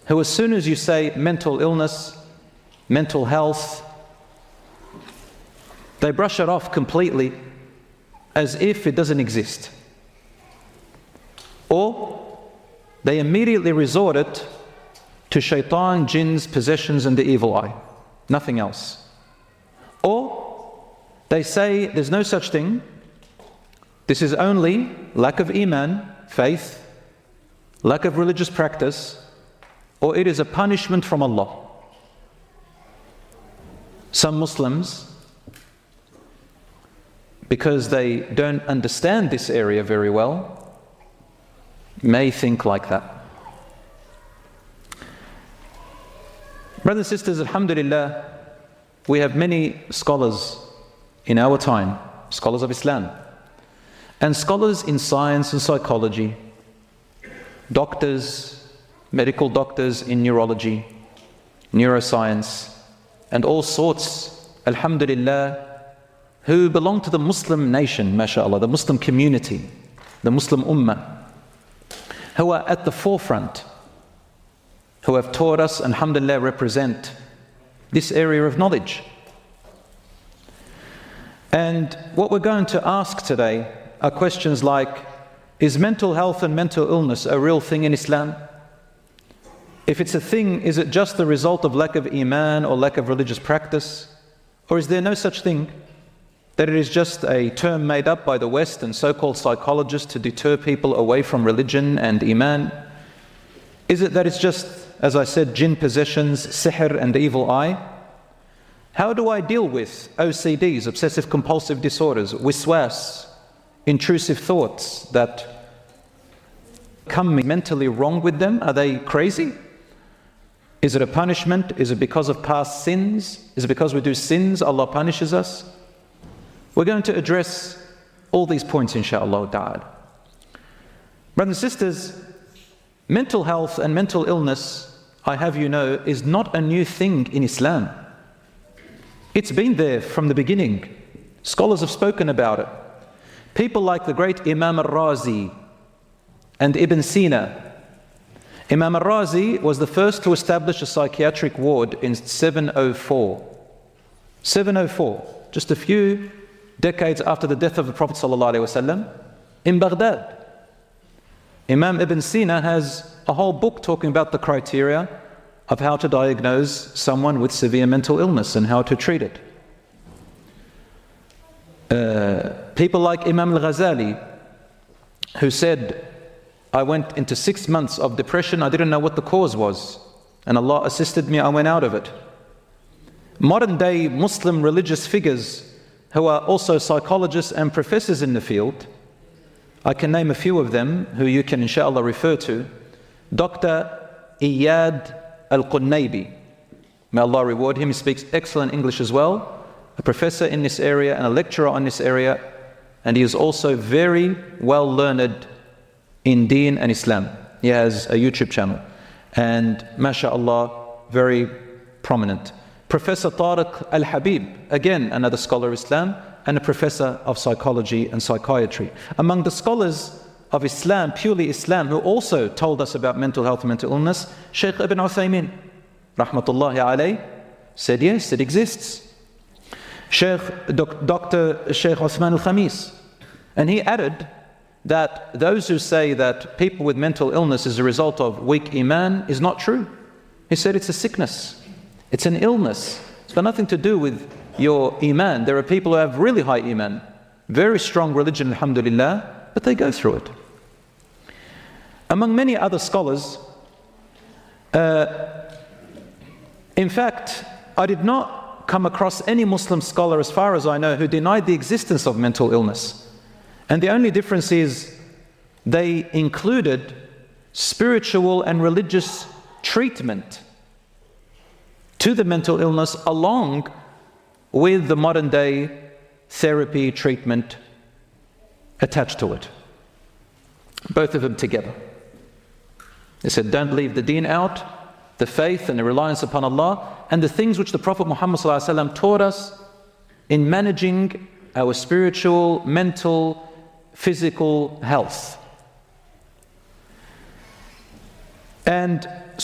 who as soon as you say mental illness, mental health, they brush it off completely as if it doesn't exist. Or they immediately resort it to shaitan, jinns, possessions and the evil eye. Nothing else. Or they say there's no such thing. This is only lack of iman, faith, lack of religious practice, or it is a punishment from Allah. Some Muslims, because they don't understand this area very well, may think like that. Brothers and sisters, alhamdulillah, we have many scholars in our time, scholars of Islam, and scholars in science and psychology, doctors, medical doctors in neurology, neuroscience, and all sorts, alhamdulillah, who belong to the Muslim nation, mashallah, the Muslim community, the Muslim ummah, who are at the forefront, who have taught us, alhamdulillah, represent this area of knowledge. And what we're going to ask today are questions like, is mental health and mental illness a real thing in Islam? If it's a thing, is it just the result of lack of iman or lack of religious practice? Or is there no such thing? That it is just a term made up by the West and so-called psychologists to deter people away from religion and iman? Is it that it's just, as I said, jinn possessions, sihr and the evil eye? How do I deal with OCDs, obsessive compulsive disorders, wiswas, intrusive thoughts that come mentally wrong with them? Are they crazy? Is it a punishment? Is it because of past sins? Is it because we do sins, Allah punishes us? We're going to address all these points, inshaAllah ta'ala. Brothers and sisters, mental health and mental illness, I have you know, is not a new thing in Islam. It's been there from the beginning. Scholars have spoken about it. People like the great Imam al-Razi and Ibn Sina. Imam al-Razi was the first to establish a psychiatric ward in 704. 704, just a few decades after the death of the Prophet ﷺ in Baghdad. Imam Ibn Sina has a whole book talking about the criteria of how to diagnose someone with severe mental illness and how to treat it. People like Imam al-Ghazali, who said, I went into 6 months of depression, I didn't know what the cause was, and Allah assisted me, I went out of it. Modern day Muslim religious figures who are also psychologists and professors in the field, I can name a few of them who you can inshallah refer to. Dr. Iyad Al-Qunnaybi, may Allah reward him, he speaks excellent English as well, a professor in this area and a lecturer on this area, and he is also very well learned in Deen and Islam. He has a YouTube channel and mashallah, very prominent. Professor Tariq Al-Habib, again another scholar of Islam and a professor of psychology and psychiatry. Among the scholars of Islam, purely Islam, who also told us about mental health and mental illness, Shaykh Ibn Uthaymin, rahmatullahi alayh, said yes, it exists. Dr. Shaykh Uthman Al-Khamis, and he added that those who say that people with mental illness is a result of weak iman is not true. He said it's a sickness. It's an illness. It's got nothing to do with your iman. There are people who have really high iman, very strong religion, alhamdulillah, but they go through it. Among many other scholars, in fact, I did not come across any Muslim scholar, as far as I know, who denied the existence of mental illness. And the only difference is they included spiritual and religious treatment to the mental illness along with the modern day therapy treatment attached to it. Both of them together. They said, don't leave the deen out, the faith and the reliance upon Allah, and the things which the Prophet Muhammad ﷺ taught us in managing our spiritual, mental, physical health. And